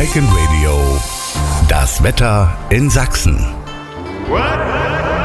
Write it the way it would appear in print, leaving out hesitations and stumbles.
Bike and Radio. Das Wetter in Sachsen. What?